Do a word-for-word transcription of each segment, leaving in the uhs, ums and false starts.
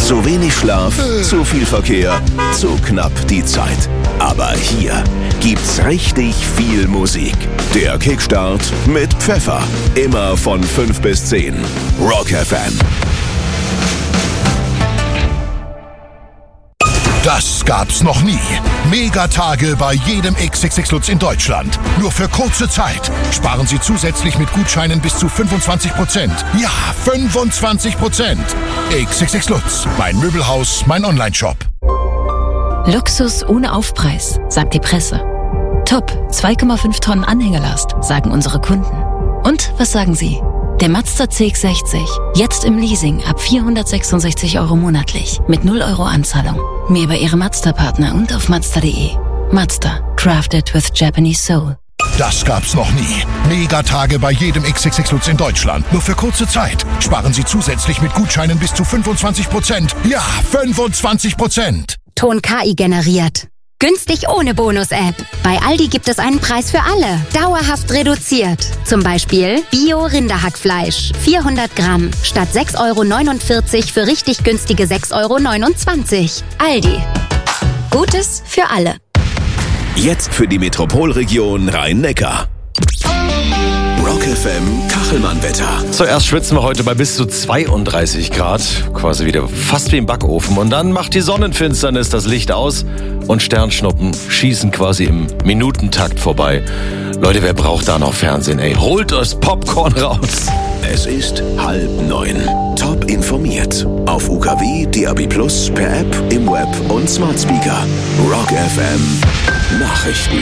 Zu wenig Schlaf, zu viel Verkehr, zu knapp die Zeit. Aber hier gibt's richtig viel Musik. Der Kickstart mit Pfeffer. Immer von fünf bis zehn. Rock F M. Das gab's noch nie. Megatage bei jedem X X X Lutz in Deutschland. Nur für kurze Zeit. Sparen Sie zusätzlich mit Gutscheinen bis zu fünfundzwanzig Prozent. Ja, fünfundzwanzig Prozent. X X X Lutz. Mein Möbelhaus, mein Onlineshop. Luxus ohne Aufpreis, sagt die Presse. Top, zwei Komma fünf Tonnen Anhängelast, sagen unsere Kunden. Und was sagen Sie? Der Mazda C X sechzig, jetzt im Leasing ab vierhundertsechsundsechzig Euro monatlich, mit null Euro Anzahlung. Mehr bei Ihrem Mazda-Partner und auf Mazda punkt de. Mazda, crafted with Japanese soul. Das gab's noch nie. Megatage bei jedem X X X Lutz in Deutschland. Nur für kurze Zeit. Sparen Sie zusätzlich mit Gutscheinen bis zu fünfundzwanzig Prozent. Ja, fünfundzwanzig Prozent. Ton K I generiert. Günstig ohne Bonus-App. Bei Aldi gibt es einen Preis für alle. Dauerhaft reduziert. Zum Beispiel Bio-Rinderhackfleisch. vierhundert Gramm. Statt sechs Euro neunundvierzig für richtig günstige sechs Euro neunundzwanzig. Aldi. Gutes für alle. Jetzt für die Metropolregion Rhein-Neckar. Rock F M Kachelmann-Wetter. Zuerst schwitzen wir heute bei bis zu zweiunddreißig Grad, quasi wieder fast wie im Backofen. Und dann macht die Sonnenfinsternis das Licht aus und Sternschnuppen schießen quasi im Minutentakt vorbei. Leute, wer braucht da noch Fernsehen, ey? Holt das Popcorn raus. Es ist halb neun. Top informiert. Auf U K W, D A B Plus, per App, im Web und Smart Speaker. Rock F M Nachrichten.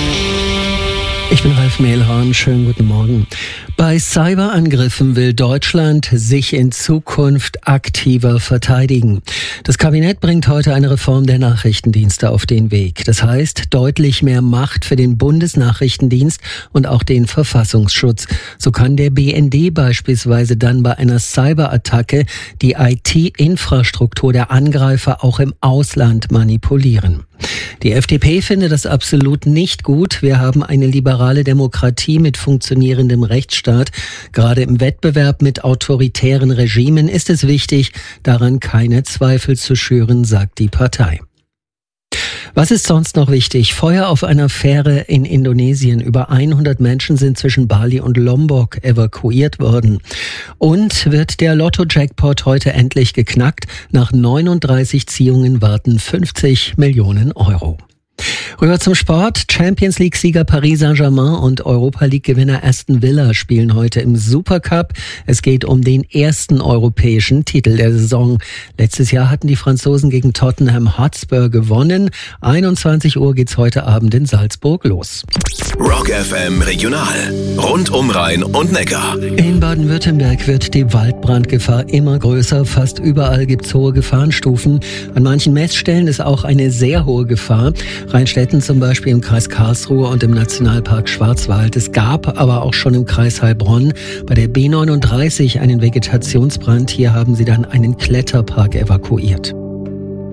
Ich bin Ralf Mehlhorn, schönen guten Morgen. Bei Cyberangriffen will Deutschland sich in Zukunft aktiver verteidigen. Das Kabinett bringt heute eine Reform der Nachrichtendienste auf den Weg. Das heißt, deutlich mehr Macht für den Bundesnachrichtendienst und auch den Verfassungsschutz. So kann der B N D beispielsweise dann bei einer Cyberattacke die I T-Infrastruktur der Angreifer auch im Ausland manipulieren. Die F D P findet das absolut nicht gut. Wir haben eine liberale Demokratie mit funktionierendem Rechtsstaat. Gerade im Wettbewerb mit autoritären Regimen ist es wichtig, daran keine Zweifel zu schüren, sagt die Partei. Was ist sonst noch wichtig? Feuer auf einer Fähre in Indonesien. Über hundert Menschen sind zwischen Bali und Lombok evakuiert worden. Und wird der Lotto-Jackpot heute endlich geknackt? Nach neununddreißig Ziehungen warten fünfzig Millionen Euro. Rüber zum Sport. Champions League-Sieger Paris Saint-Germain und Europa League-Gewinner Aston Villa spielen heute im Supercup. Es geht um den ersten europäischen Titel der Saison. Letztes Jahr hatten die Franzosen gegen Tottenham Hotspur gewonnen. einundzwanzig Uhr geht's heute Abend in Salzburg los. Rock F M Regional. Rund um Rhein und Neckar. In Baden-Württemberg wird die Waldbrandgefahr immer größer. Fast überall gibt's hohe Gefahrenstufen. An manchen Messstellen ist auch eine sehr hohe Gefahr. Rheinstetten zum Beispiel im Kreis Karlsruhe und im Nationalpark Schwarzwald. Es gab aber auch schon im Kreis Heilbronn bei der B neununddreißig einen Vegetationsbrand. Hier haben sie dann einen Kletterpark evakuiert.